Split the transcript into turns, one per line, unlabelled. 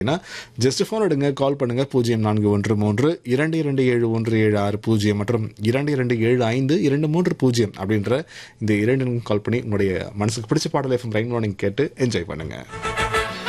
ஏன்னா just phone எடுங்க, கால் பண்ணுங்க 0413 227176 மற்றும் 227523 அப்படின்ற இந்த 2 கால் பண்ணி உங்களுடைய மனசுக்கு பிடிச்ச பாடல் எஃப்எம் ரெயின்போ நீங்க கேட்டு என்ஜாய் பண்ணுங்க.